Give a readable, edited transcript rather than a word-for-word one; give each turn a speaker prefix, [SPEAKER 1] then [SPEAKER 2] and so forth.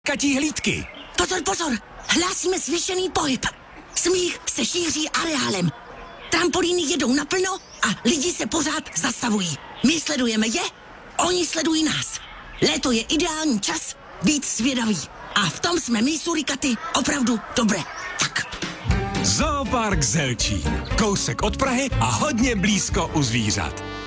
[SPEAKER 1] Katí hlídky.
[SPEAKER 2] Pozor, pozor, hlásíme zvýšený pohyb. Smích se šíří areálem. Trampolíny jedou naplno a lidi se pořád zastavují. My sledujeme je, oni sledují nás. Léto je ideální čas být zvědavý. A v tom jsme my, surikaty, opravdu dobré. Tak.
[SPEAKER 1] Zoopark Zelčín. Kousek od Prahy a hodně blízko u zvířat.